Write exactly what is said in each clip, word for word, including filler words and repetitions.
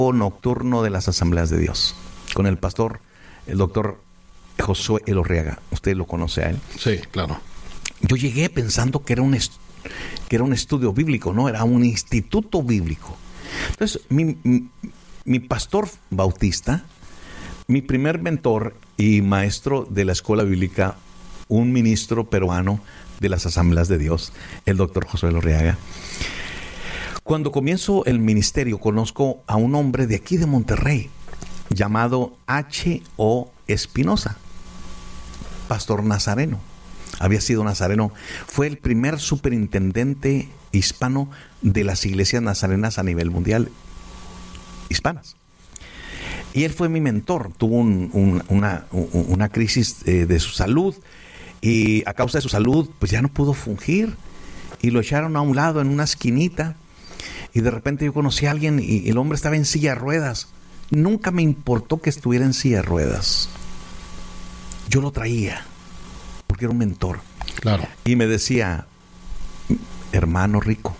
nocturno de las Asambleas de Dios, con el pastor, el doctor Josué Elorriaga. Usted lo conoce a él. Sí, claro. Yo llegué pensando que era un, est- que era un estudio bíblico, ¿no? Era un instituto bíblico. Entonces, mi, mi, mi pastor bautista, mi primer mentor y maestro de la escuela bíblica, un ministro peruano de las Asambleas de Dios, el doctor Josué Elorriaga. Cuando comienzo el ministerio, conozco a un hombre de aquí de Monterrey, llamado H O Espinosa, pastor nazareno. Había sido nazareno, fue el primer superintendente hispano de las iglesias nazarenas a nivel mundial, hispanas. Y él fue mi mentor. Tuvo un, un, una, una crisis eh, de su salud, y a causa de su salud, pues ya no pudo fungir, y lo echaron a un lado en una esquinita. Y de repente yo conocí a alguien y el hombre estaba en silla de ruedas. Nunca me importó que estuviera en silla de ruedas. Yo lo traía porque era un mentor. Claro. Y me decía: hermano Rico,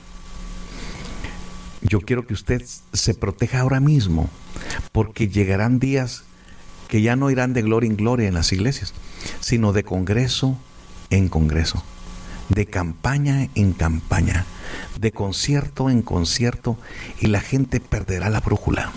yo quiero que usted se proteja ahora mismo, porque llegarán días que ya no irán de gloria en gloria en las iglesias, sino de congreso en congreso, de campaña en campaña, de concierto en concierto, y la gente perderá la brújula.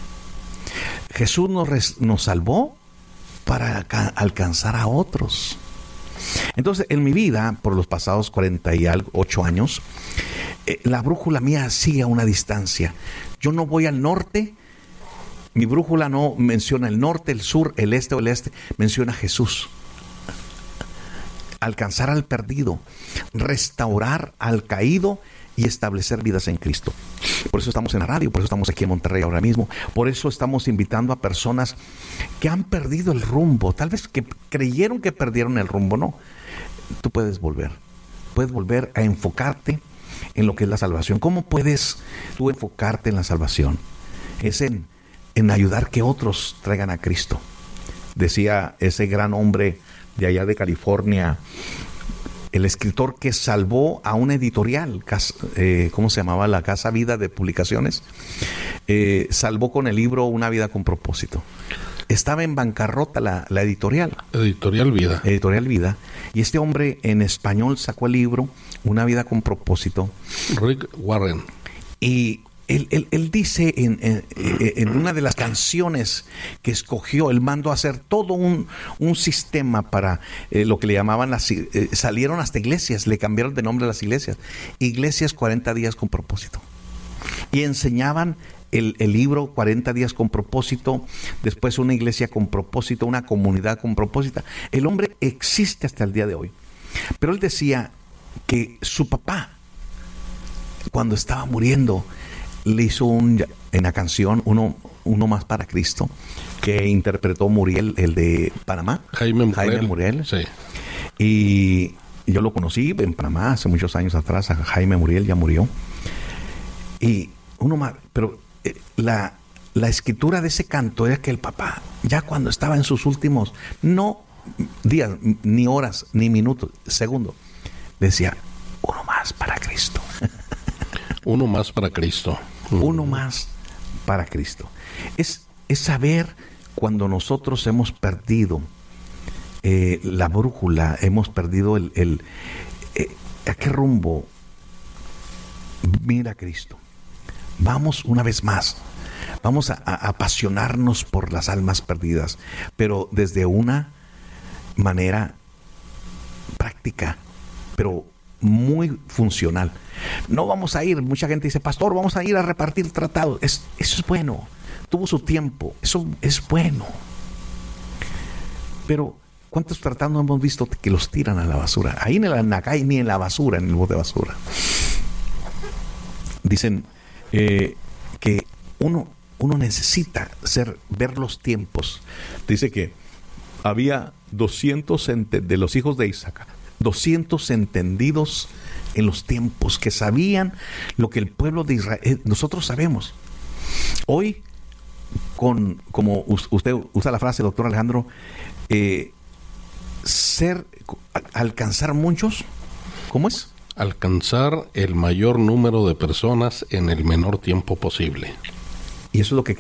Jesús nos, res, nos salvó para alca- alcanzar a otros. Entonces, en mi vida, por los pasados cuarenta y ocho años, eh, la brújula mía sigue a una distancia. Yo no voy al norte. Mi brújula no menciona el norte, el sur, el este o el este. Menciona a Jesús. Alcanzar al perdido, restaurar al caído y establecer vidas en Cristo. Por eso estamos en la radio, por eso estamos aquí en Monterrey ahora mismo. Por eso estamos invitando a personas que han perdido el rumbo, tal vez que creyeron que perdieron el rumbo. No, tú puedes volver, puedes volver a enfocarte en lo que es la salvación. ¿Cómo puedes tú enfocarte en la salvación? Es en, en ayudar que otros traigan a Cristo. Decía ese gran hombre de allá de California, el escritor que salvó a una editorial, eh, ¿cómo se llamaba? La Casa Vida de Publicaciones, eh, salvó con el libro Una Vida con Propósito. Estaba en bancarrota la, la editorial. Editorial Vida. Editorial Vida. Y este hombre en español sacó el libro Una Vida con Propósito. Rick Warren. Y Él, él, él dice en, en, en una de las canciones que escogió, él mandó a hacer todo un, un sistema para eh, lo que le llamaban las... Eh, salieron hasta iglesias, le cambiaron de nombre a las iglesias. Iglesias cuarenta días con propósito. Y enseñaban el, el libro cuarenta días con propósito, después una iglesia con propósito, una comunidad con propósito. El hombre existe hasta el día de hoy. Pero él decía que su papá, cuando estaba muriendo, le hizo un, en la canción uno, uno más para Cristo, que interpretó Muriel, el de Panamá. Jaime Muriel. Jaime Muriel. Sí. Y yo lo conocí en Panamá hace muchos años atrás. A Jaime Muriel ya murió. Y uno más, pero eh, la, la escritura de ese canto era que el papá, ya cuando estaba en sus últimos, no días, ni horas, ni minutos, segundos, decía: uno más para Cristo. Uno más para Cristo. Uno más para Cristo. Es, es saber cuando nosotros hemos perdido eh, la brújula, hemos perdido el... el eh, ¿a qué rumbo? Mira a Cristo. Vamos una vez más. Vamos a, a apasionarnos por las almas perdidas, pero desde una manera práctica, pero muy funcional. No vamos a ir, mucha gente dice: pastor, vamos a ir a repartir tratados. Es, eso es bueno, tuvo su tiempo, eso es bueno. Pero ¿cuántos tratados hemos visto que los tiran a la basura? Ahí en la calle, ni en la basura, en el bote de basura. Dicen eh, que uno, uno necesita ser, ver los tiempos. Dice que había doscientos de los hijos de Isaac, doscientos entendidos en los tiempos, que sabían lo que el pueblo de Israel, nosotros sabemos. Hoy, con como usted usa la frase, doctor Alejandro, eh, ser, alcanzar muchos, ¿cómo es? Alcanzar el mayor número de personas en el menor tiempo posible. Y eso es lo que